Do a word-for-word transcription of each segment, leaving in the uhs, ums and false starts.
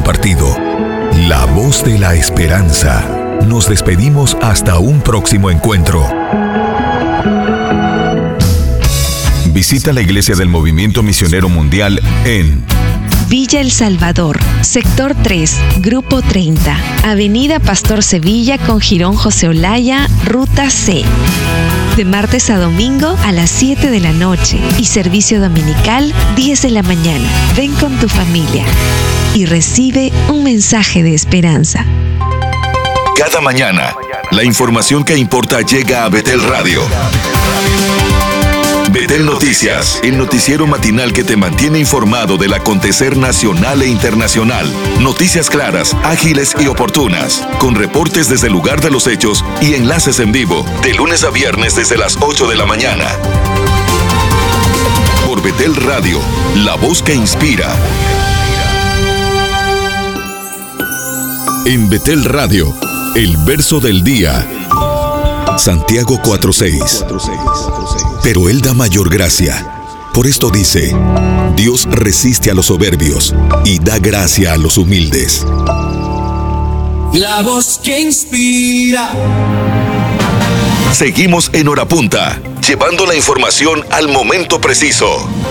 compartido. La voz de la esperanza. Nos despedimos hasta un próximo encuentro. Visita la Iglesia del Movimiento Misionero Mundial en Villa El Salvador, Sector tres, Grupo treinta, Avenida Pastor Sevilla con Jirón José Olaya, Ruta C. De martes a domingo a las siete de la noche y servicio dominical diez de la mañana. Ven con tu familia y recibe un mensaje de esperanza. Cada mañana, la información que importa llega a Betel Radio. Betel Noticias, el noticiero matinal que te mantiene informado del acontecer nacional e internacional. Noticias claras, ágiles y oportunas, con reportes desde el lugar de los hechos y enlaces en vivo, de lunes a viernes desde las ocho de la mañana. Por Betel Radio, la voz que inspira. En Betel Radio, el verso del día. Santiago cuatro seis. Pero Él da mayor gracia. Por esto dice: Dios resiste a los soberbios y da gracia a los humildes. La voz que inspira. Seguimos en Hora Punta, llevando la información al momento preciso.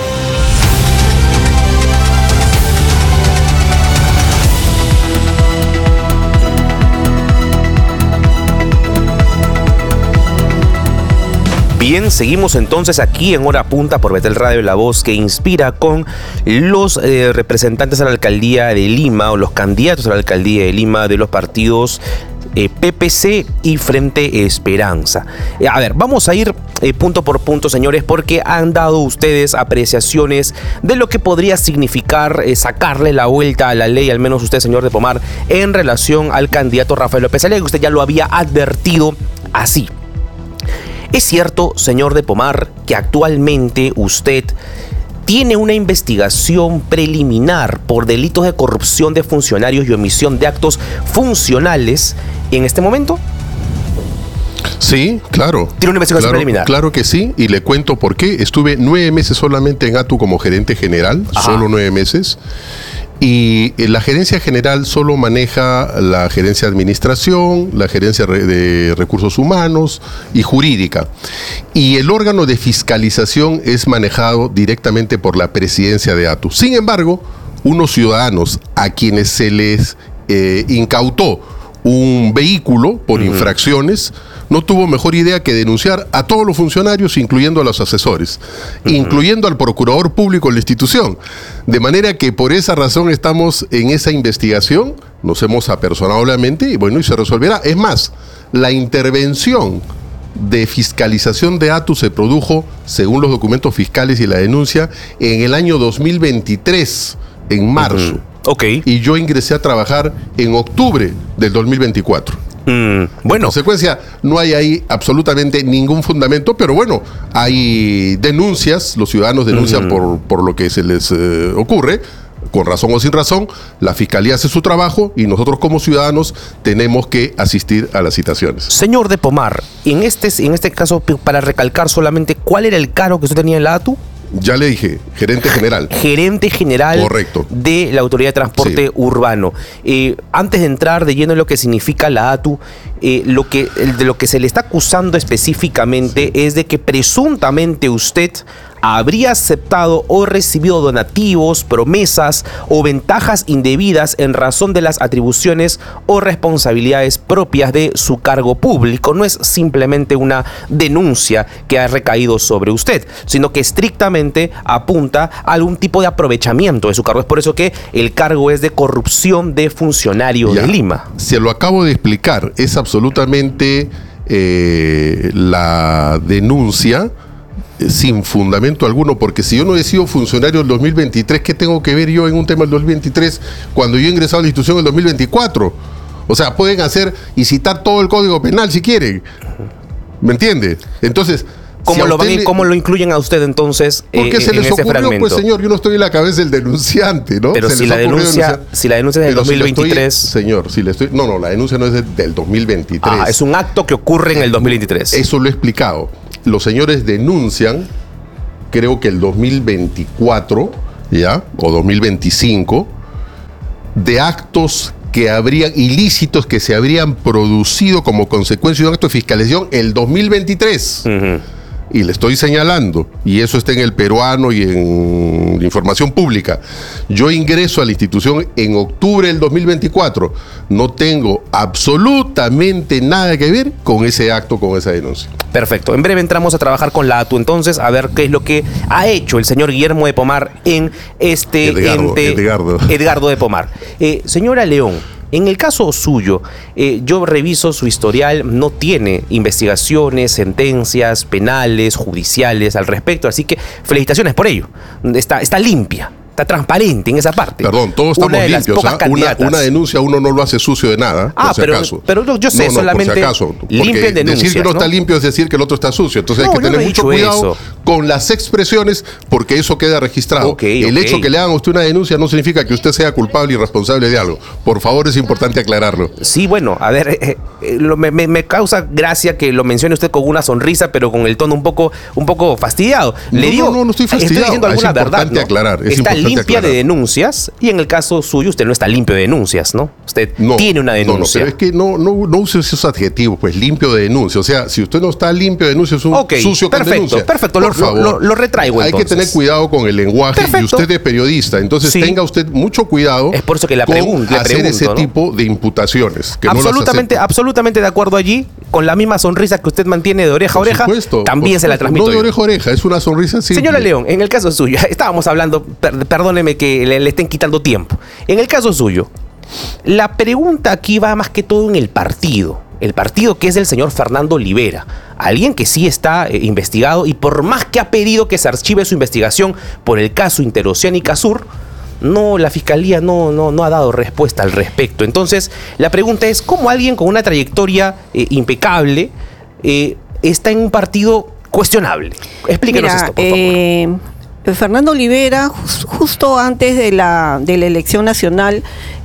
Bien, seguimos entonces aquí en Hora Punta por Betel Radio, la voz que inspira, con los eh, representantes a la alcaldía de Lima, o los candidatos a la alcaldía de Lima de los partidos eh, P P C y Frente Esperanza. Eh, a ver, vamos a ir eh, punto por punto, señores, porque han dado ustedes apreciaciones de lo que podría significar eh, sacarle la vuelta a la ley, al menos usted, señor de Pomar, en relación al candidato Rafael López Aliaga, que usted ya lo había advertido así. ¿Es cierto, señor de Pomar, que actualmente usted tiene una investigación preliminar por delitos de corrupción de funcionarios y omisión de actos funcionales en este momento? Sí, claro. ¿Tiene una investigación claro, preliminar? Claro que sí, y le cuento por qué. Estuve nueve meses solamente en ATU como gerente general, Ajá. solo nueve meses. Y la gerencia general solo maneja la gerencia de administración, la gerencia de recursos humanos y jurídica. Y el órgano de fiscalización es manejado directamente por la presidencia de ATU. Sin embargo, unos ciudadanos a quienes se les eh, incautó un vehículo por uh-huh. infracciones, no tuvo mejor idea que denunciar a todos los funcionarios, incluyendo a los asesores, uh-huh. incluyendo al procurador público de la institución. De manera que por esa razón estamos en esa investigación, nos hemos apersonado obviamente y bueno, y se resolverá. Es más, la intervención de fiscalización de ATU se produjo, según los documentos fiscales y la denuncia, en el año dos mil veintitrés, en marzo. Uh-huh. Okay. Y yo ingresé a trabajar en octubre del dos mil veinticuatro. Mm, bueno. En consecuencia, no hay ahí absolutamente ningún fundamento, pero bueno, hay denuncias, los ciudadanos denuncian mm. por, por lo que se les eh, ocurre, con razón o sin razón, la Fiscalía hace su trabajo y nosotros como ciudadanos tenemos que asistir a las citaciones. Señor de Pomar, en este, en este caso, para recalcar solamente, ¿cuál era el cargo que usted tenía en la ATU? Ya le dije, gerente general. Gerente general Correcto. de la Autoridad de Transporte sí. Urbano. Eh, antes de entrar de lleno en lo que significa la ATU, eh, lo que, de lo que se le está acusando específicamente sí. es de que presuntamente usted habría aceptado o recibido donativos, promesas o ventajas indebidas en razón de las atribuciones o responsabilidades propias de su cargo público. No es simplemente una denuncia que ha recaído sobre usted, sino que estrictamente apunta a algún tipo de aprovechamiento de su cargo. Es por eso que el cargo es de corrupción de funcionario ya, de Lima. Se lo acabo de explicar, es absolutamente eh, la denuncia sin fundamento alguno, porque si yo no he sido funcionario del dos mil veintitrés, ¿qué tengo que ver yo en un tema del dos mil veintitrés cuando yo he ingresado a la institución en el dos mil veinticuatro? O sea, pueden hacer y citar todo el Código Penal si quieren. ¿Me entiende? Entonces, ¿Cómo, si lo, van, le... ¿Cómo lo incluyen a usted entonces? Porque eh, se les en ese ocurrió, fragmento? Pues señor, yo no estoy en la cabeza del denunciante, ¿no? Pero se si la, denuncia, si la denuncia es del dos mil veintitrés... Si estoy, señor, si le estoy... No, no, la denuncia no es de, del dos mil veintitrés. Ah, es un acto que ocurre en el dos mil veintitrés. Eso lo he explicado. Los señores denuncian, creo que el dos mil veinticuatro, ¿ya? O dos mil veinticinco, de actos que habrían ilícitos que se habrían producido como consecuencia de un acto de fiscalización el dos mil veintitrés. Uh-huh. Y le estoy señalando, y eso está en el peruano y en información pública. Yo ingreso a la institución en octubre del dos mil veinticuatro. No tengo absolutamente nada que ver con ese acto, con esa denuncia. Perfecto. En breve entramos a trabajar con la A T U entonces, a ver qué es lo que ha hecho el señor Guillermo de Pomar en este Edgardo, ente. Edgardo. Edgardo de Pomar. Eh, señora León, en el caso suyo, eh, yo reviso su historial, no tiene investigaciones, sentencias penales, judiciales al respecto, así que felicitaciones por ello. Está, está limpia, está transparente en esa parte. Perdón, todos estamos una de las limpios. pocas ¿Ah? una, una denuncia uno no lo hace sucio de nada, ah, por si pero, acaso. Pero yo, yo sé, no, no, solamente por si acaso, limpio en denuncias, decir que uno ¿no? está limpio es decir que el otro está sucio. Entonces no, hay que tener no mucho cuidado eso. con las expresiones porque eso queda registrado. Okay, el okay. hecho que le hagan a usted una denuncia no significa que usted sea culpable y responsable de algo. Por favor, es importante aclararlo. Sí, bueno, a ver, eh, eh, lo, me, me causa gracia que lo mencione usted con una sonrisa, pero con el tono un poco, un poco fastidiado. Le no, digo, no, no, no estoy fastidiado. Estoy diciendo alguna es verdad, importante ¿no? aclarar. Es está importante limpia aclarar. de denuncias y en el caso suyo usted no está limpio de denuncias, ¿no? Usted no, tiene una denuncia. No, no, pero es que no, no, no use esos adjetivos, pues limpio de denuncia. O sea, si usted no está limpio de denuncia, es un okay, sucio perfecto, con denuncia. Perfecto, Por lo, favor, lo, lo retraigo hay entonces. que tener cuidado con el lenguaje perfecto. Y usted es periodista, entonces sí. tenga usted mucho cuidado. Es por eso que la con pregun- le hacer pregunto, ese ¿no? tipo de imputaciones. Que absolutamente, no las absolutamente de acuerdo allí, con la misma sonrisa que usted mantiene de oreja a oreja, supuesto, también se la transmito. No de yo. oreja a oreja, es una sonrisa simple. Señora León, en el caso suyo, estábamos hablando, per, perdóneme que le, le estén quitando tiempo. En el caso suyo, la pregunta aquí va más que todo en el partido. El partido que es del señor Fernando Olivera, alguien que sí está eh, investigado y por más que ha pedido que se archive su investigación por el caso Interoceánica Sur, no, la fiscalía no, no, no ha dado respuesta al respecto. Entonces, la pregunta es, ¿cómo alguien con una trayectoria eh, impecable eh, está en un partido cuestionable? Explíquenos Mira, esto, por favor. Eh, Fernando Olivera, just, justo antes de la, de la elección nacional,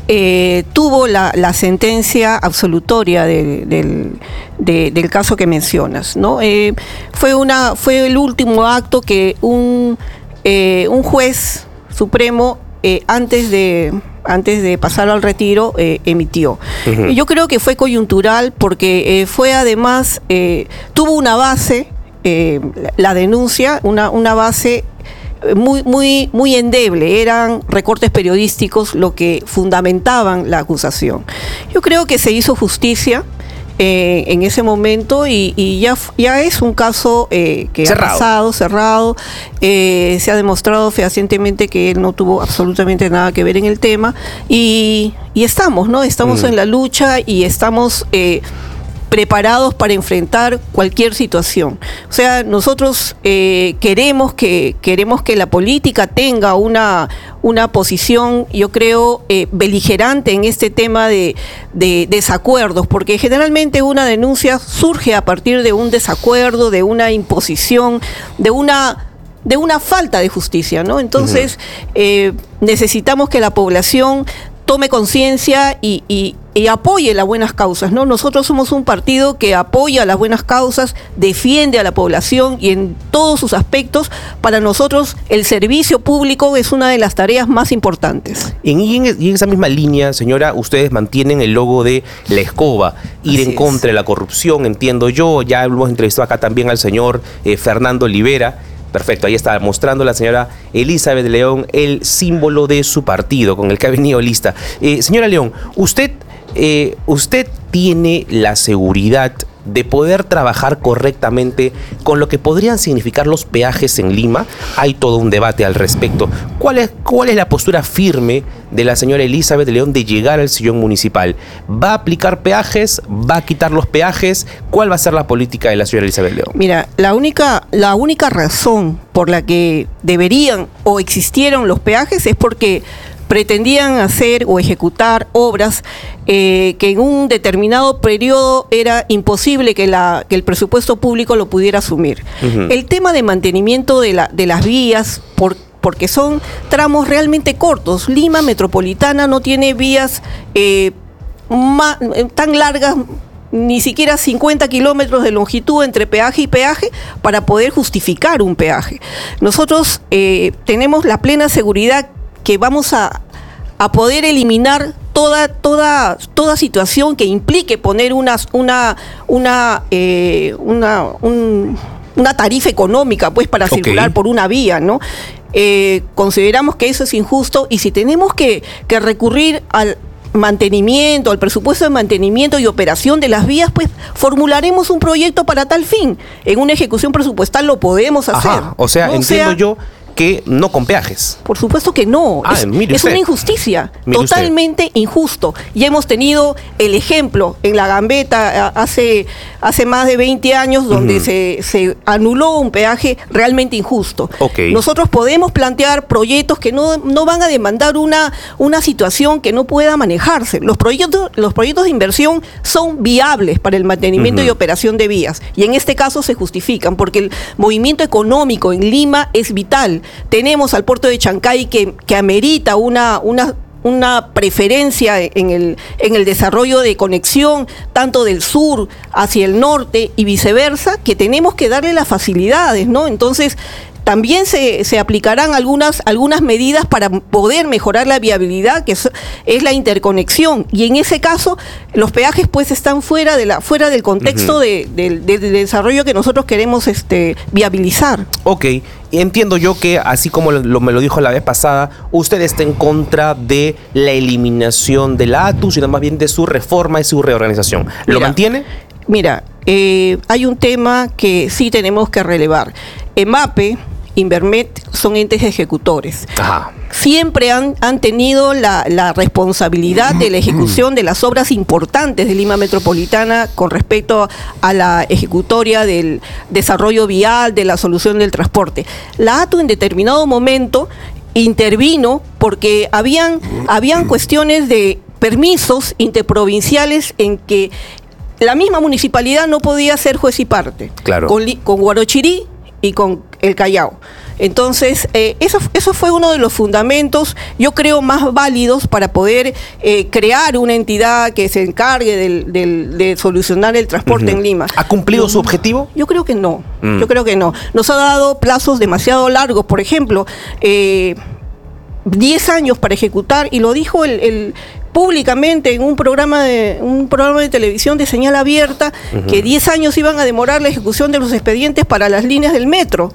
Eh, tuvo la, la sentencia absolutoria de, de, de, del caso que mencionas, ¿no? Eh, fue una fue el último acto que un eh, un juez supremo eh, antes de antes de pasar al retiro eh, emitió. Uh-huh. Yo creo que fue coyuntural porque eh, fue además eh, tuvo una base eh, la, la denuncia una una base muy muy muy endeble, eran recortes periodísticos lo que fundamentaban la acusación. Yo creo que se hizo justicia eh, en ese momento y, y ya, ya es un caso eh, que cerrado. ha pasado, cerrado, eh, se ha demostrado fehacientemente que él no tuvo absolutamente nada que ver en el tema y, y estamos, ¿no? Estamos mm. en la lucha y estamos eh, preparados para enfrentar cualquier situación. O sea, nosotros eh, queremos que queremos que la política tenga una, una posición, yo creo, eh, beligerante en este tema de, de desacuerdos, porque generalmente una denuncia surge a partir de un desacuerdo, de una imposición, de una de una falta de justicia, ¿no? Entonces, uh-huh. eh, necesitamos que la población tome conciencia y, y, y apoye las buenas causas, ¿no? Nosotros somos un partido que apoya las buenas causas, defiende a la población y en todos sus aspectos, para nosotros el servicio público es una de las tareas más importantes. En, y, en, y en esa misma línea, señora, ustedes mantienen el logo de la escoba, ir Así en contra es. de la corrupción, entiendo yo, ya hemos entrevistado acá también al señor eh, Fernando Olivera. Perfecto, ahí está mostrando la señora Elizabeth León el símbolo de su partido con el que ha venido lista. Eh, señora León, usted, eh, usted tiene la seguridad de poder trabajar correctamente con lo que podrían significar los peajes en Lima. Hay todo un debate al respecto. ¿Cuál es, cuál es la postura firme de la señora Elizabeth León de llegar al sillón municipal? ¿Va a aplicar peajes? ¿Va a quitar los peajes? ¿Cuál va a ser la política de la señora Elizabeth León? Mira, la única, la única razón por la que deberían o existieron los peajes es porque pretendían hacer o ejecutar obras eh, que en un determinado periodo era imposible que, la, que el presupuesto público lo pudiera asumir. Uh-huh. El tema de mantenimiento de, la, de las vías, por, porque son tramos realmente cortos. Lima Metropolitana no tiene vías eh, ma, tan largas, ni siquiera cincuenta kilómetros de longitud entre peaje y peaje para poder justificar un peaje. Nosotros eh, tenemos la plena seguridad que vamos a, a poder eliminar toda toda toda situación que implique poner una una una eh, una un, una tarifa económica pues para okay. circular por una vía, ¿no? Eh, consideramos que eso es injusto, y si tenemos que, que recurrir al mantenimiento, al presupuesto de mantenimiento y operación de las vías, pues formularemos un proyecto para tal fin. En una ejecución presupuestal lo podemos hacer. Ajá, o sea, ¿no? entiendo o sea, yo que no con peajes. Por supuesto que no. Ah, es mire es usted. una injusticia. Mire totalmente usted. injusto. Y hemos tenido el ejemplo en La Gambetta hace, hace más de veinte años, donde uh-huh. se, se anuló un peaje realmente injusto. Okay. Nosotros podemos plantear proyectos que no, no van a demandar una, una situación que no pueda manejarse. Los proyectos, los proyectos de inversión son viables para el mantenimiento uh-huh. y operación de vías. Y en este caso se justifican, porque el movimiento económico en Lima es vital. Tenemos al puerto de Chancay que, que amerita una, una, una preferencia en el, en el desarrollo de conexión tanto del sur hacia el norte y viceversa, que tenemos que darle las facilidades, ¿no? Entonces, también se, se aplicarán algunas, algunas medidas para poder mejorar la viabilidad, que es, es la interconexión. Y en ese caso, los peajes pues están fuera de la fuera del contexto uh-huh. de, de, de, del desarrollo que nosotros queremos este, viabilizar. Ok, entiendo yo que, así como lo, me lo dijo la vez pasada, usted está en contra de la eliminación de la A T U, sino más bien de su reforma y su reorganización. ¿Lo Mira, mantiene? Mira, eh, hay un tema que sí tenemos que relevar. EMAPE, Invermet son entes ejecutores. Ajá. Siempre han, han tenido la, la responsabilidad de la ejecución de las obras importantes de Lima Metropolitana con respecto a la ejecutoria del desarrollo vial, de la solución del transporte. La A T U en determinado momento intervino porque habían, habían cuestiones de permisos interprovinciales en que la misma municipalidad no podía ser juez y parte. Claro. Con, con Guarochirí y con el Callao. Entonces, eh, eso, eso fue uno de los fundamentos, yo creo, más válidos para poder eh, crear una entidad que se encargue del, del, de solucionar el transporte uh-huh. en Lima. ¿Ha cumplido no, su objetivo? Yo creo que no, mm. yo creo que no. Nos ha dado plazos demasiado largos, por ejemplo, eh, diez años para ejecutar, y lo dijo el... el públicamente en un programa de un programa de televisión de señal abierta, uh-huh. que diez años iban a demorar la ejecución de los expedientes para las líneas del metro.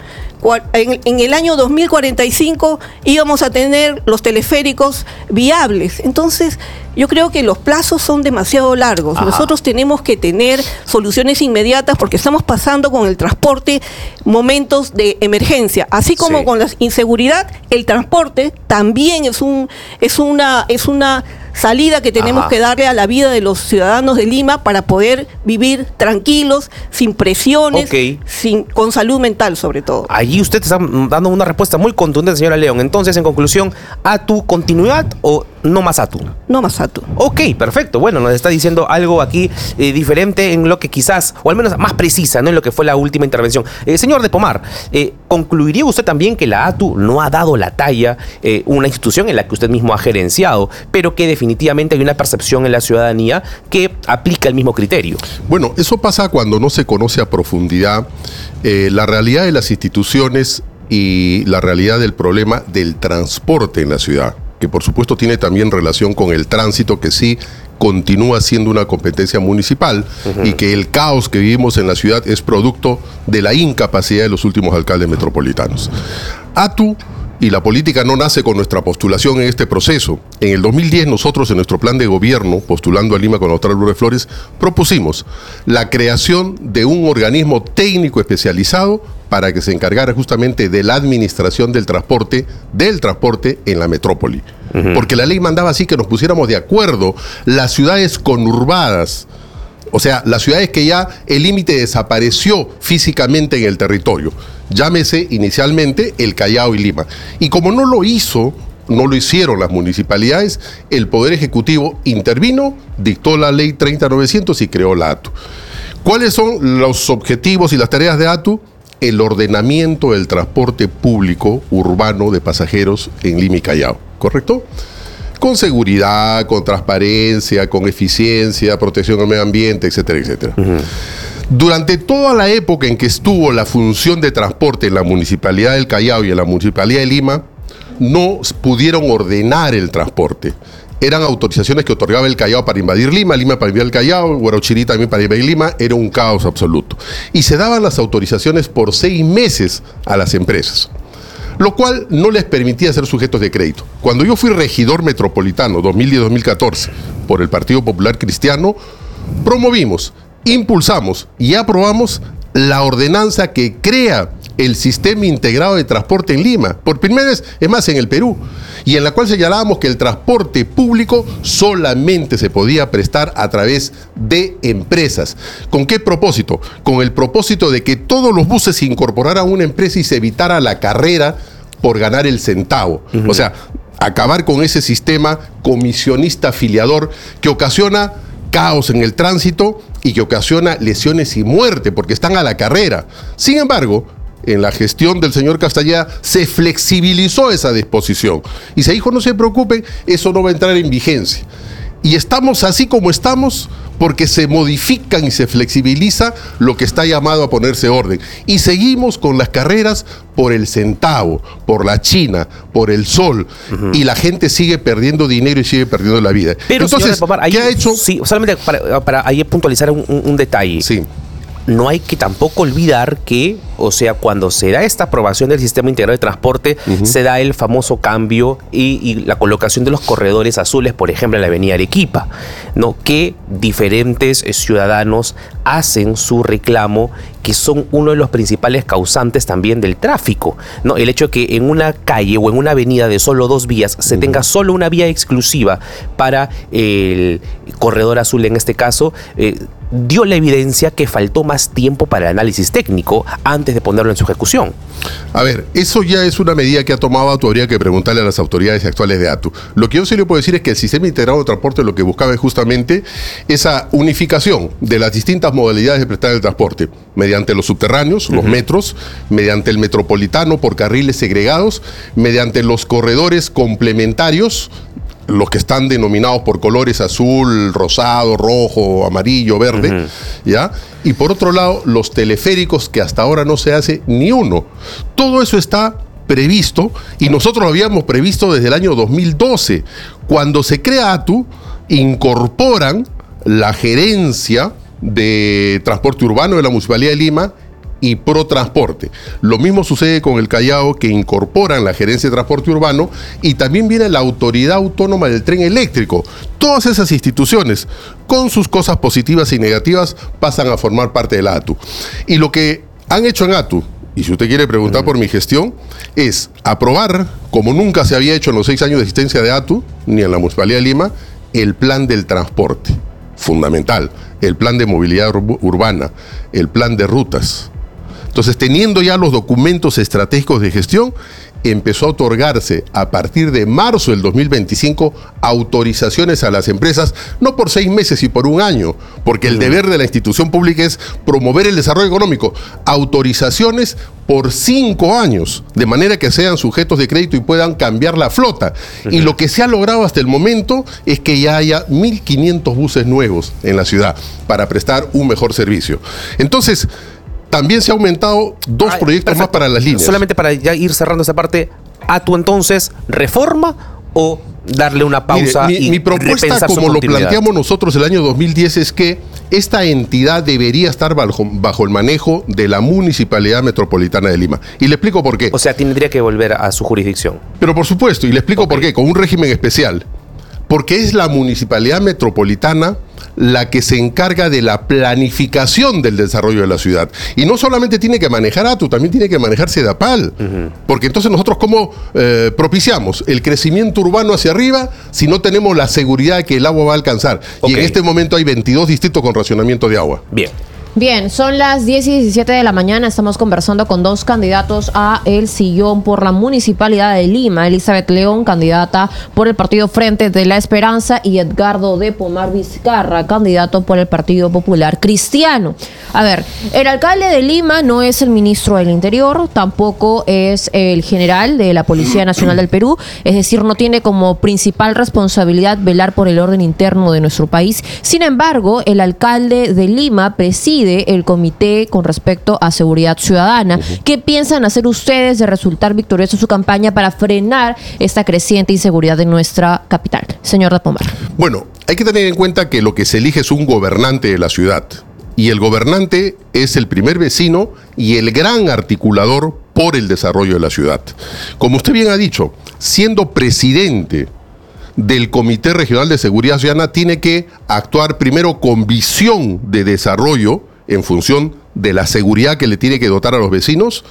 En, en el año dos mil cuarenta y cinco íbamos a tener los teleféricos viables. Entonces, yo creo que los plazos son demasiado largos. Ajá. Nosotros tenemos que tener soluciones inmediatas porque estamos pasando con el transporte momentos de emergencia. Así como sí. con la inseguridad, el transporte también es un es una es una salida que tenemos Ajá. que darle a la vida de los ciudadanos de Lima para poder vivir tranquilos, sin presiones, okay. sin, con salud mental sobre todo. Allí usted está dando una respuesta muy contundente, señora León. Entonces, en conclusión, ¿A T U continuidad o no más A T U? No más A T U. Ok, perfecto. Bueno, nos está diciendo algo aquí eh, diferente en lo que quizás, o al menos más precisa, ¿no? En lo que fue la última intervención. Eh, señor de Pomar, eh, ¿concluiría usted también que la A T U no ha dado la talla, eh, una institución en la que usted mismo ha gerenciado, pero que definitivamente hay una percepción en la ciudadanía que aplica el mismo criterio? Bueno, eso pasa cuando no se conoce a profundidad eh, la realidad de las instituciones y la realidad del problema del transporte en la ciudad, que por supuesto tiene también relación con el tránsito, que sí continúa siendo una competencia municipal, uh-huh. y que el caos que vivimos en la ciudad es producto de la incapacidad de los últimos alcaldes metropolitanos. A T U y la política no nace con nuestra postulación en este proceso. En el dos mil diez nosotros en nuestro plan de gobierno, postulando a Lima con la doctora Lourdes Flores, propusimos la creación de un organismo técnico especializado para que se encargara justamente de la administración del transporte, del transporte en la metrópoli. Uh-huh. Porque la ley mandaba así que nos pusiéramos de acuerdo las ciudades conurbadas, o sea, las ciudades que ya el límite desapareció físicamente en el territorio. Llámese inicialmente el Callao y Lima. Y como no lo hizo, no lo hicieron las municipalidades, el Poder Ejecutivo intervino, dictó la ley treinta mil novecientos y creó la A T U. ¿Cuáles son los objetivos y las tareas de A T U? El ordenamiento del transporte público urbano de pasajeros en Lima y Callao, ¿correcto? Con seguridad, con transparencia, con eficiencia, protección al medio ambiente, etcétera, etcétera. Uh-huh. Durante toda la época en que estuvo la función de transporte en la Municipalidad del Callao y en la Municipalidad de Lima, no pudieron ordenar el transporte. Eran autorizaciones que otorgaba el Callao para invadir Lima, Lima para invadir el Callao, Huarochirí también para invadir Lima. Era un caos absoluto. Y se daban las autorizaciones por seis meses a las empresas, lo cual no les permitía ser sujetos de crédito. Cuando yo fui regidor metropolitano, dos mil diez a dos mil catorce, por el Partido Popular Cristiano, promovimos, impulsamos y aprobamos la ordenanza que crea el sistema integrado de transporte en Lima, por primera vez, es más, en el Perú, y en la cual señalábamos que el transporte público solamente se podía prestar a través de empresas. ¿Con qué propósito? Con el propósito de que todos los buses se incorporaran a una empresa y se evitara la carrera por ganar el centavo. Uh-huh. O sea, acabar con ese sistema comisionista afiliador que ocasiona caos en el tránsito y que ocasiona lesiones y muerte, porque están a la carrera. Sin embargo, en la gestión del señor Castañeda se flexibilizó esa disposición y se dijo: no se preocupen, eso no va a entrar en vigencia. Y estamos así como estamos porque se modifican y se flexibiliza lo que está llamado a ponerse orden. Y seguimos con las carreras por el centavo, por la China, por el sol. Uh-huh. Y la gente sigue perdiendo dinero y sigue perdiendo la vida. Pero, entonces, Popar, ahí, ¿qué ha hecho? Sí, solamente para, para ahí puntualizar un, un, un detalle. Sí. No hay que tampoco olvidar que, o sea, cuando se da esta aprobación del sistema integrado de transporte, uh-huh, se da el famoso cambio y, y la colocación de los corredores azules, por ejemplo, en la avenida Arequipa, ¿no? Que diferentes ciudadanos hacen su reclamo, que son uno de los principales causantes también del tráfico, ¿no? El hecho de que en una calle o en una avenida de solo dos vías se uh-huh. tenga solo una vía exclusiva para el corredor azul, en este caso, eh, dio la evidencia que faltó más tiempo para el análisis técnico antes de ponerlo en su ejecución. A ver, eso ya es una medida que ha tomado ATU, habría que preguntarle a las autoridades actuales de ATU. Lo que yo sí le puedo decir es que el sistema integrado de transporte lo que buscaba es justamente esa unificación de las distintas modalidades de prestar el transporte, mediante los subterráneos, uh-huh, los metros, mediante el metropolitano por carriles segregados, mediante los corredores complementarios, los que están denominados por colores azul, rosado, rojo, amarillo, verde, uh-huh, ¿ya? Y por otro lado, los teleféricos, que hasta ahora no se hace ni uno. Todo eso está previsto y nosotros lo habíamos previsto desde el año dos mil doce. Cuando se crea ATU, incorporan la gerencia de transporte urbano de la Municipalidad de Lima y Protransporte. Lo mismo sucede con el Callao, que incorporan la gerencia de transporte urbano, y también viene la Autoridad Autónoma del Tren Eléctrico. Todas esas instituciones, con sus cosas positivas y negativas, pasan a formar parte de la ATU. Y lo que han hecho en ATU, y si usted quiere preguntar por mi gestión, es aprobar, como nunca se había hecho en los seis años de existencia de ATU, ni en la Municipalidad de Lima, el plan del transporte. Fundamental. El plan de movilidad ur- urbana, el plan de rutas. Entonces, teniendo ya los documentos estratégicos de gestión, empezó a otorgarse a partir de marzo del dos mil veinticinco autorizaciones a las empresas, no por seis meses y por un año, porque el deber de la institución pública es promover el desarrollo económico. Autorizaciones por cinco años, de manera que sean sujetos de crédito y puedan cambiar la flota. Uh-huh. Y lo que se ha logrado hasta el momento es que ya haya mil quinientos buses nuevos en la ciudad para prestar un mejor servicio. Entonces, también se ha aumentado dos Ay, proyectos perfecto. más para las líneas. Solamente para ya ir cerrando esa parte, ¿ATU entonces reforma o darle una pausa? Mire, mi, y mi propuesta, como lo planteamos nosotros el año dos mil diez, es que esta entidad debería estar bajo, bajo el manejo de la Municipalidad Metropolitana de Lima. Y le explico por qué. O sea, tendría que volver a su jurisdicción. Pero por supuesto, y le explico okay. por qué, con un régimen especial. Porque es la Municipalidad Metropolitana la que se encarga de la planificación del desarrollo de la ciudad. Y no solamente tiene que manejar ATU, también tiene que manejar SEDAPAL. Uh-huh. Porque entonces nosotros, ¿cómo eh, propiciamos el crecimiento urbano hacia arriba si no tenemos la seguridad de que el agua va a alcanzar? Okay. Y en este momento hay veintidós distritos con racionamiento de agua. Bien. Bien, son las diez y diecisiete de la mañana, estamos conversando con dos candidatos a el sillón por la Municipalidad de Lima, Elizabeth León, candidata por el Partido Frente de la Esperanza, y Edgardo de Pomar Vizcarra, candidato por el Partido Popular Cristiano. A ver, el alcalde de Lima no es el ministro del Interior, tampoco es el general de la Policía Nacional del Perú, es decir, no tiene como principal responsabilidad velar por el orden interno de nuestro país. Sin embargo, el alcalde de Lima preside preside el comité con respecto a seguridad ciudadana. Uh-huh. ¿Qué piensan hacer ustedes de resultar victoriosos en su campaña para frenar esta creciente inseguridad en nuestra capital? Señor de Pomar. Bueno, hay que tener en cuenta que lo que se elige es un gobernante de la ciudad. Y el gobernante es el primer vecino y el gran articulador por el desarrollo de la ciudad. Como usted bien ha dicho, siendo presidente del Comité Regional de Seguridad Ciudadana, tiene que actuar primero con visión de desarrollo en función de la seguridad que le tiene que dotar a los vecinos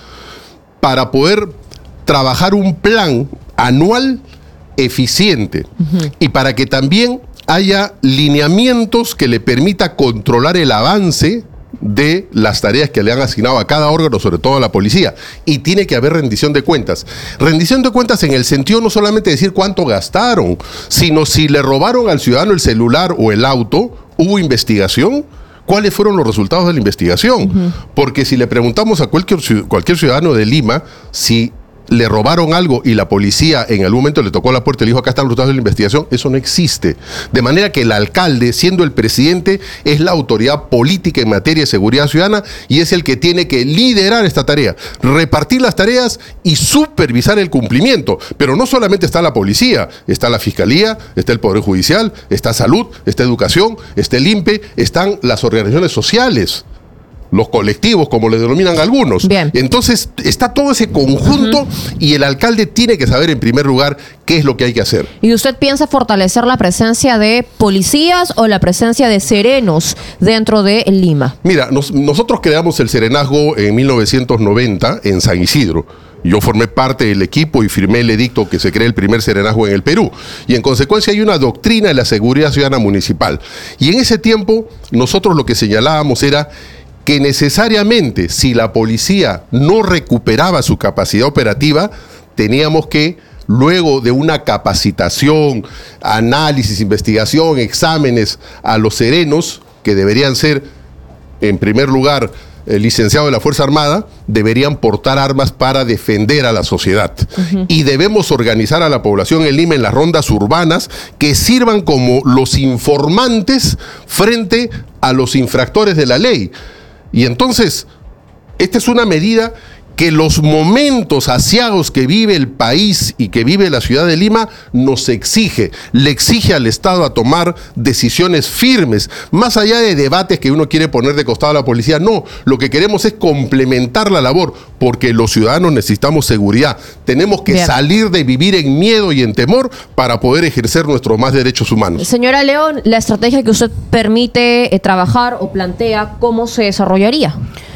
para poder trabajar un plan anual eficiente. Uh-huh. Y para que también haya lineamientos que le permita controlar el avance de las tareas que le han asignado a cada órgano, sobre todo a la policía. Y tiene que haber rendición de cuentas. Rendición de cuentas en el sentido no solamente de decir cuánto gastaron, sino si le robaron al ciudadano el celular o el auto, ¿hubo investigación? ¿Cuáles fueron los resultados de la investigación? Uh-huh. Porque si le preguntamos a cualquier, cualquier ciudadano de Lima si le robaron algo y la policía en algún momento le tocó la puerta y le dijo acá están los resultados de la investigación, eso no existe. De manera que el alcalde, siendo el presidente, es la autoridad política en materia de seguridad ciudadana y es el que tiene que liderar esta tarea, repartir las tareas y supervisar el cumplimiento. Pero no solamente está la policía, está la fiscalía, está el Poder Judicial, está salud, está educación, está el I N P E, están las organizaciones sociales, los colectivos, como le denominan algunos. Bien. Entonces, está todo ese conjunto uh-huh. y el alcalde tiene que saber, en primer lugar, qué es lo que hay que hacer. ¿Y usted piensa fortalecer la presencia de policías o la presencia de serenos dentro de Lima? Mira, nos, nosotros creamos el serenazgo en mil novecientos noventa en San Isidro. Yo formé parte del equipo y firmé el edicto que se cree el primer serenazgo en el Perú. Y en consecuencia hay una doctrina de la seguridad ciudadana municipal. Y en ese tiempo, nosotros lo que señalábamos era que necesariamente si la policía no recuperaba su capacidad operativa, teníamos que, luego de una capacitación, análisis, investigación, exámenes a los serenos, que deberían ser, en primer lugar, eh, licenciados de la Fuerza Armada, deberían portar armas para defender a la sociedad. Uh-huh. Y debemos organizar a la población en Lima en las rondas urbanas que sirvan como los informantes frente a los infractores de la ley. Y entonces, esta es una medida que los momentos aciagos que vive el país y que vive la ciudad de Lima nos exige, le exige al Estado a tomar decisiones firmes, más allá de debates que uno quiere poner de costado a la policía. No, lo que queremos es complementar la labor, porque los ciudadanos necesitamos seguridad. Tenemos que Bien. salir de vivir en miedo y en temor para poder ejercer nuestros más derechos humanos. Señora León, la estrategia que usted permite eh, trabajar o plantea, ¿cómo se desarrollaría?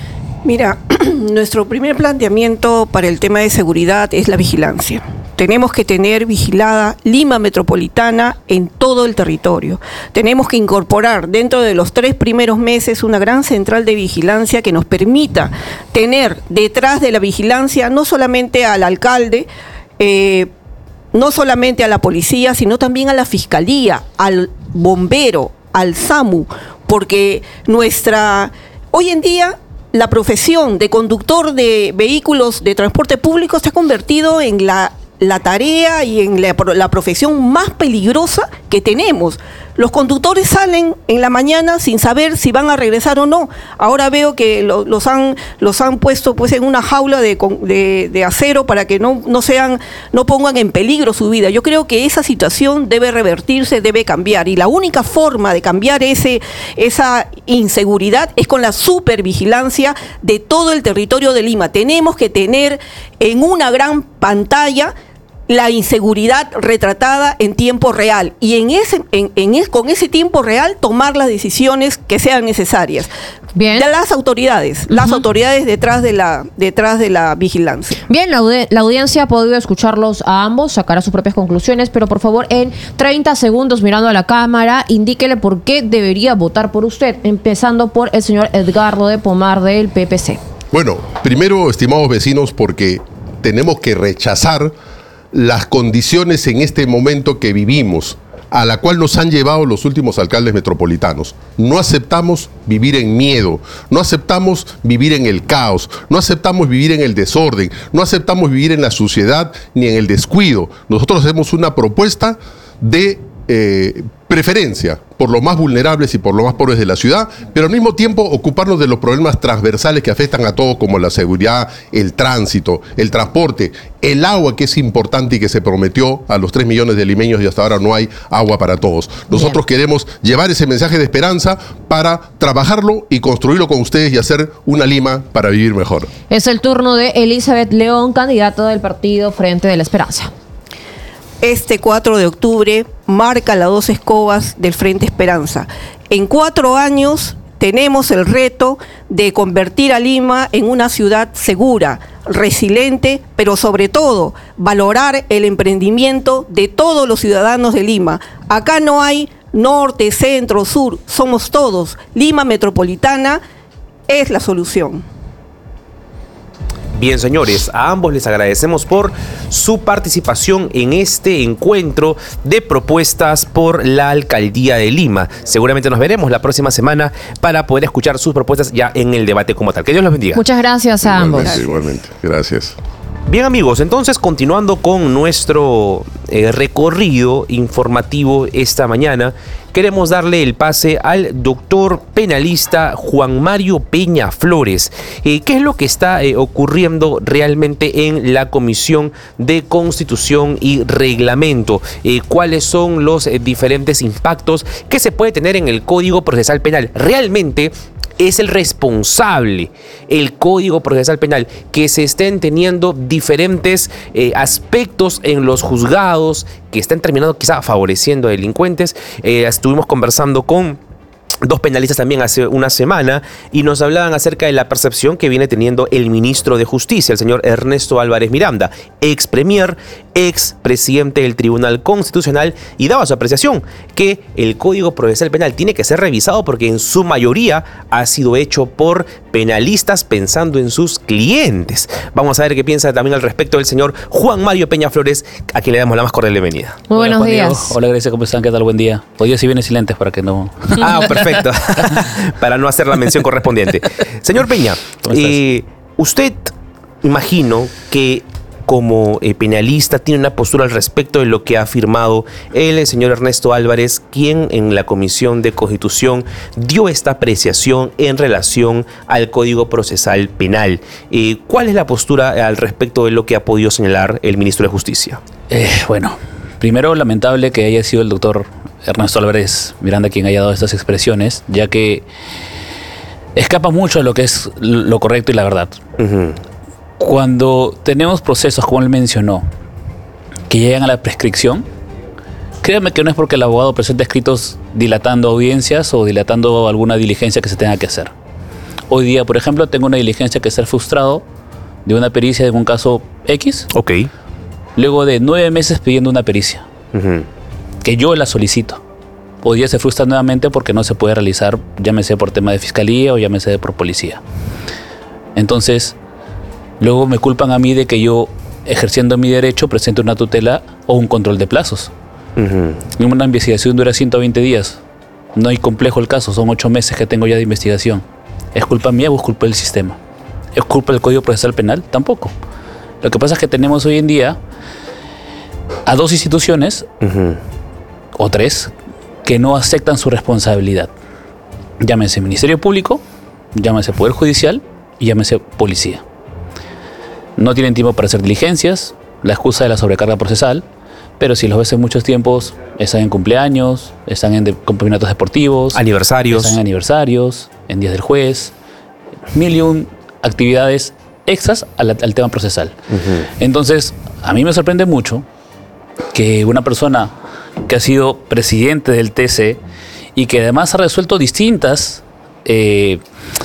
Mira, nuestro primer planteamiento para el tema de seguridad es la vigilancia. Tenemos que tener vigilada Lima metropolitana en todo el territorio. Tenemos que incorporar dentro de los tres primeros meses una gran central de vigilancia que nos permita tener detrás de la vigilancia no solamente al alcalde, eh, no solamente a la policía, sino también a la fiscalía, al bombero, al SAMU, porque nuestra, hoy en día, la profesión de conductor de vehículos de transporte público se ha convertido en la, la tarea y en la, la profesión más peligrosa que tenemos. Los conductores salen en la mañana sin saber si van a regresar o no. Ahora veo que lo, los han los han puesto pues en una jaula de, de, de acero para que no, no sean, no pongan en peligro su vida. Yo creo que esa situación debe revertirse, debe cambiar. Y la única forma de cambiar ese, esa inseguridad es con la supervigilancia de todo el territorio de Lima. Tenemos que tener en una gran pantalla la inseguridad retratada en tiempo real y en ese, en, en es, con ese tiempo real tomar las decisiones que sean necesarias. Bien. De las autoridades, uh-huh. las autoridades detrás de la detrás de la vigilancia. Bien, la, audi- la audiencia ha podido escucharlos a ambos, sacará sus propias conclusiones, pero por favor en treinta segundos mirando a la cámara, indíquele por qué debería votar por usted, empezando por el señor Edgardo de Pomar del P P C. Bueno, primero, estimados vecinos, porque tenemos que rechazar las condiciones en este momento que vivimos, a la cual nos han llevado los últimos alcaldes metropolitanos. No aceptamos vivir en miedo, no aceptamos vivir en el caos, no aceptamos vivir en el desorden, no aceptamos vivir en la suciedad ni en el descuido. Nosotros hacemos una propuesta de eh, preferencia por los más vulnerables y por los más pobres de la ciudad, pero al mismo tiempo ocuparnos de los problemas transversales que afectan a todos, como la seguridad, el tránsito, el transporte, el agua, que es importante y que se prometió a los tres millones de limeños y hasta ahora no hay agua para todos. Nosotros Bien. queremos llevar ese mensaje de esperanza para trabajarlo y construirlo con ustedes y hacer una Lima para vivir mejor. Es el turno de Elizabeth León, candidata del partido Frente de la Esperanza. Este cuatro de octubre marca las dos escobas del Frente Esperanza. En cuatro años tenemos el reto de convertir a Lima en una ciudad segura, resiliente, pero sobre todo valorar el emprendimiento de todos los ciudadanos de Lima. Acá no hay norte, centro, sur, somos todos. Lima Metropolitana es la solución. Bien, señores, a ambos les agradecemos por su participación en este encuentro de propuestas por la Alcaldía de Lima. Seguramente nos veremos la próxima semana para poder escuchar sus propuestas ya en el debate como tal. Que Dios los bendiga. Muchas gracias a Igualmente, ambos. Igualmente, gracias. Bien, amigos, entonces continuando con nuestro eh, recorrido informativo esta mañana, queremos darle el pase al doctor penalista Juan Mario Peña Flores. Eh, ¿Qué es lo que está eh, ocurriendo realmente en la Comisión de Constitución y Reglamento? Eh, ¿Cuáles son los eh, diferentes impactos que se puede tener en el Código Procesal Penal? Realmente es el responsable, el Código Procesal Penal, que se estén teniendo diferentes eh, aspectos en los juzgados que estén terminando quizá favoreciendo a delincuentes. Eh, estuvimos conversando con dos penalistas también hace una semana y nos hablaban acerca de la percepción que viene teniendo el ministro de Justicia, el señor Ernesto Álvarez Miranda, ex premier, ex presidente del Tribunal Constitucional, y daba su apreciación que el Código Procesal Penal tiene que ser revisado porque en su mayoría ha sido hecho por penalistas pensando en sus clientes. Vamos a ver qué piensa también al respecto el señor Juan Mario Peña Flores, a quien le damos la más cordial bienvenida. Muy buenos Hola, días. Diego. Hola, Grecia, ¿cómo están? ¿Qué tal? Buen día. Hoy día sí viene silentes para que no... Ah, perfecto. Para no hacer la mención correspondiente. Señor Peña, eh, usted, imagino que como eh, penalista tiene una postura al respecto de lo que ha afirmado el, el señor Ernesto Álvarez, quien en la Comisión de Constitución dio esta apreciación en relación al Código Procesal Penal. Eh, ¿Cuál es la postura al respecto de lo que ha podido señalar el ministro de Justicia? Eh, bueno, primero lamentable que haya sido el doctor Ernesto Álvarez Miranda quien haya dado estas expresiones, ya que escapa mucho de lo que es lo correcto y la verdad. Uh-huh. Cuando tenemos procesos, como él mencionó, que llegan a la prescripción, créanme que no es porque el abogado presente escritos dilatando audiencias o dilatando alguna diligencia que se tenga que hacer. Hoy día, por ejemplo, tengo una diligencia que ser frustrado de una pericia de un caso X. Ok. Luego de nueve meses pidiendo una pericia. Uh-huh. Que yo la solicito. Hoy día se frustra nuevamente porque no se puede realizar, llámese por tema de fiscalía o llámese por policía. Entonces, luego me culpan a mí de que yo, ejerciendo mi derecho, presente una tutela o un control de plazos. Uh-huh. Una investigación dura ciento veinte días. No hay complejo el caso, son ocho meses que tengo ya de investigación. ¿Es culpa mía o es culpa del sistema? ¿Es culpa del Código Procesal Penal? Tampoco. Lo que pasa es que tenemos hoy en día a dos instituciones, uh-huh. o tres, que no aceptan su responsabilidad. Llámese Ministerio Público, llámese Poder Judicial y llámese Policía. No tienen tiempo para hacer diligencias, la excusa de la sobrecarga procesal, pero si los ves en muchos tiempos, están en cumpleaños, están en de, campeonatos deportivos, aniversarios, están en aniversarios, en días del juez, mil y un actividades extras al, al tema procesal. Uh-huh. Entonces, a mí me sorprende mucho que una persona que ha sido presidente del T C y que además ha resuelto distintas eh,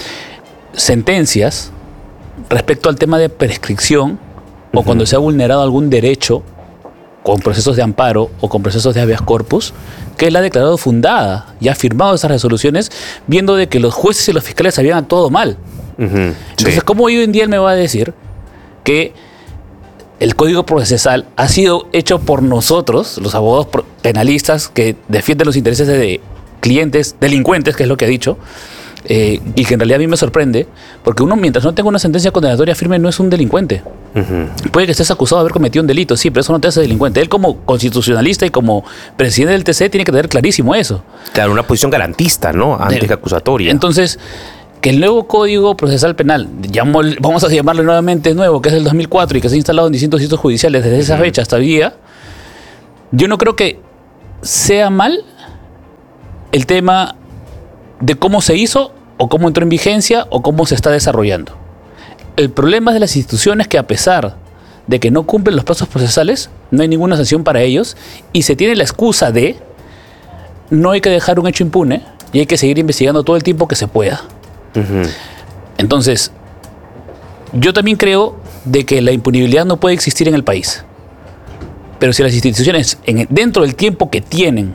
sentencias respecto al tema de prescripción, uh-huh. o cuando se ha vulnerado algún derecho con procesos de amparo o con procesos de habeas corpus, que él ha declarado fundada y ha firmado esas resoluciones viendo de que los jueces y los fiscales habían actuado mal. Uh-huh. Entonces, sí. ¿Cómo hoy en día él me va a decir que el Código Procesal ha sido hecho por nosotros, los abogados penalistas que defienden los intereses de clientes, delincuentes, que es lo que ha dicho, eh, y que en realidad a mí me sorprende, porque uno mientras no tenga una sentencia condenatoria firme no es un delincuente. Uh-huh. Puede que estés acusado de haber cometido un delito, sí, pero eso no te hace delincuente. Él como constitucionalista y como presidente del T C tiene que tener clarísimo eso. Claro, una posición garantista, ¿no? Antes de, que acusatoria. Entonces, que el nuevo Código Procesal Penal, llamo, vamos a llamarlo nuevamente nuevo, que es del dos mil cuatro y que se ha instalado en distintos sitios judiciales desde esa uh-huh. fecha hasta hoy día, yo no creo que sea mal el tema de cómo se hizo o cómo entró en vigencia o cómo se está desarrollando. El problema de las instituciones que a pesar de que no cumplen los plazos procesales, no hay ninguna sanción para ellos y se tiene la excusa de no hay que dejar un hecho impune y hay que seguir investigando todo el tiempo que se pueda. Uh-huh. Entonces, yo también creo de que la impunibilidad no puede existir en el país. Pero si las instituciones en, dentro del tiempo que tienen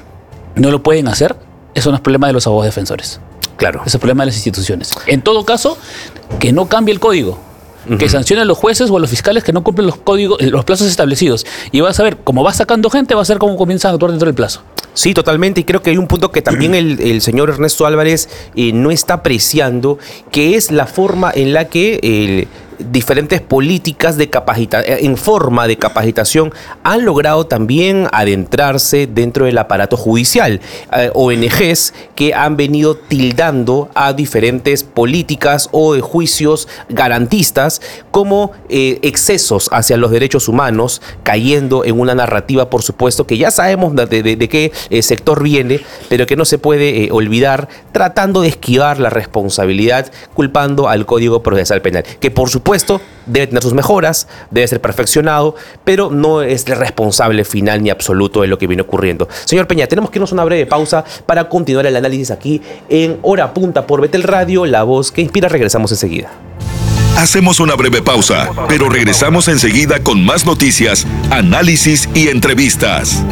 no lo pueden hacer, eso no es problema de los abogados defensores. Claro. Eso es problema de las instituciones. En todo caso, que no cambie el código. Uh-huh. Que sancionen a los jueces o a los fiscales que no cumplen los códigos, los plazos establecidos. Y vas a ver, como va sacando gente, va a ser como comienzan a actuar dentro del plazo. Sí, totalmente. Y creo que hay un punto que también el, el señor Ernesto Álvarez eh, no está apreciando, que es la forma en la que el diferentes políticas de capacita- en forma de capacitación han logrado también adentrarse dentro del aparato judicial. Eh, O N Ges que han venido tildando a diferentes políticas o juicios garantistas como eh, excesos hacia los derechos humanos, cayendo en una narrativa, por supuesto, que ya sabemos de, de, de qué eh, sector viene, pero que no se puede eh, olvidar, tratando de esquivar la responsabilidad, culpando al Código Procesal Penal, que por supuesto debe tener sus mejoras, debe ser perfeccionado, pero no es el responsable final ni absoluto de lo que viene ocurriendo. Señor Peña, tenemos que irnos a una breve pausa para continuar el análisis aquí en Hora Punta por Betel Radio, la voz que inspira. Regresamos enseguida. Hacemos una breve pausa, pero regresamos enseguida con más noticias, análisis y entrevistas.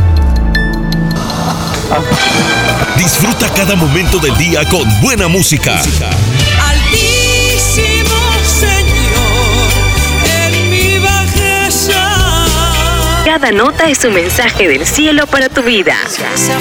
Disfruta cada momento del día con buena música. Cada nota es un mensaje del cielo para tu vida.